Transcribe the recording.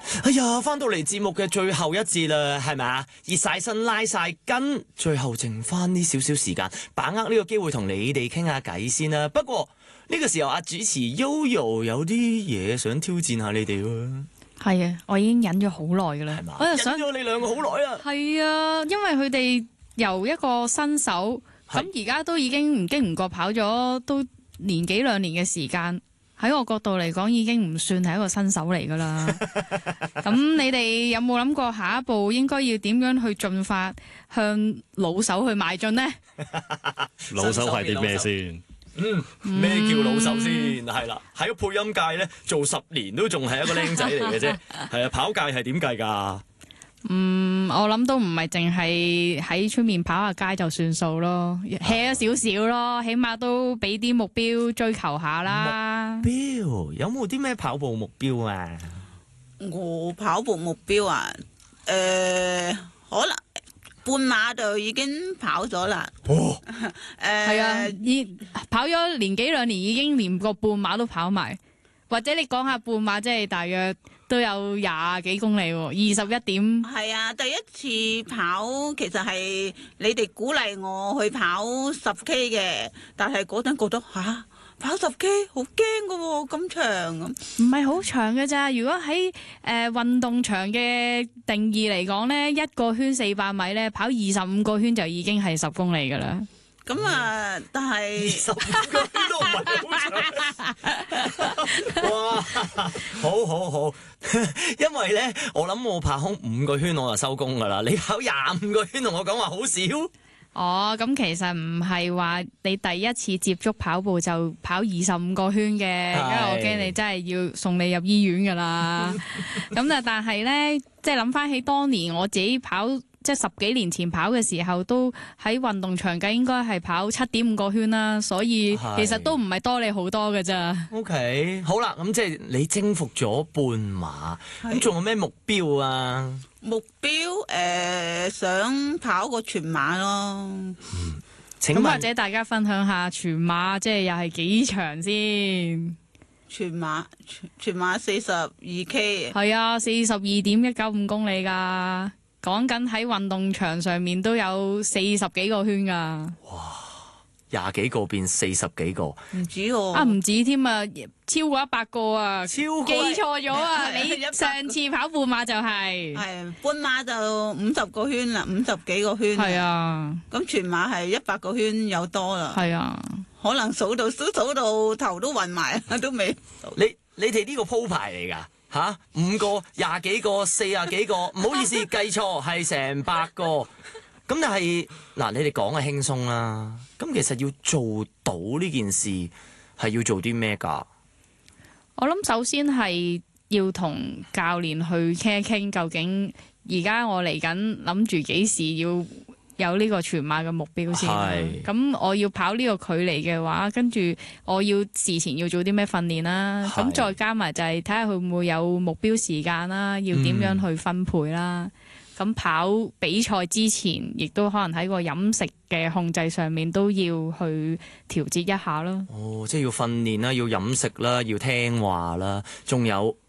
哎呀，翻到嚟節目嘅最後一節啦，係咪啊？熱晒身拉晒筋，最後剩翻呢少少時間，把握呢個機會同你哋傾下偈先啦。不過呢個時候，主持 Yoyo 有啲嘢想挑戰下你哋喎。 係啊，我已經忍咗好耐噶啦， 係嘛？ 我就想忍咗你兩個好耐啦。 係啊，因為佢哋由一個新手咁而家都已經唔經唔覺跑咗都年幾兩年嘅時間。喺我角度嚟講，已經唔算係一個新手嚟噶啦。咁你哋有冇諗過下一步應該要點樣去進發向老手去邁進呢？ 老手係啲咩先？ 咩叫老手先？係啦，喺個配音界咧做10年都仲係一個僆仔嚟嘅啫。係啊，跑界係點計㗎？ 我諗都唔係淨係喺出面跑下街就算數咯，hea 咗少少咯，起碼都俾啲目標追求下啦。 目標有冇啲咩跑步目標啊？ 我跑步目標啊，可能半馬就已經跑咗啦。 哦， 係啊，跑咗年幾兩年，已經連個半馬都跑埋。或者你講下半馬，即係大約都有20幾公里喎，21點。 係啊，第一次跑其實係你哋鼓勵我去跑10K 嘅，但係嗰陣覺得跑10K 好驚㗎喎，咁長咁。 唔係好長嘅咋，如果喺運動場嘅定義嚟講呢，一個圈400米呢，跑25個圈就已經係10公里㗎啦。 咁啊，但係 25個圈都唔係好長。哇，好，因為咧，我諗我跑空5個圈我就收工噶啦。你跑25個圈同我講話好少。 哦，咁其實唔係話你第一次接觸跑步就跑25個圈嘅，因為我驚你真係要送你入醫院噶啦。咁但係咧，即係諗翻起當年我自己跑。即係10幾年前跑嘅時候，都喺運動場計應該係跑7.5個圈啦，所以其實都唔係多你好多㗎咋。 OK， 好啦，咁即係你征服咗半馬，咁仲有咩目標啊？ 目標想跑個全馬咯。 咁或者大家分享下全馬即係又係幾長先？ 全馬42K。 係啊，42.195公里㗎。講緊喺運動場上面都有40幾個圈噶， 哇！20幾個變40幾個， 唔止喎， 唔止添啊，超過100個啊， 超過記錯咗啊！你上次跑半馬就係半馬就50個圈啦，50幾個圈。 係啊， 咁全馬係100個圈有多啦。 係啊， 可能數到頭都暈埋，都未。 你哋呢個鋪排嚟㗎？5個、20幾個、40幾個，唔好意思計錯，係成100個。咁但係嗱，你哋講係輕鬆啦。咁其實要做到呢件事係要做啲咩㗎？ 我諗首先係要同教練去傾一傾，究竟而家我嚟緊諗住幾時要有呢個全馬嘅目標先。咁我要跑呢個距離嘅話，跟住我要事前要做啲咩訓練啦。咁再加埋就係睇下佢會唔會有目標時間啦，要點樣去分配啦。咁跑比賽之前，亦都可能喺個飲食嘅控制上面都要去調節一下咯。 哦，即係要訓練啦，要飲食啦，要聽話啦，仲有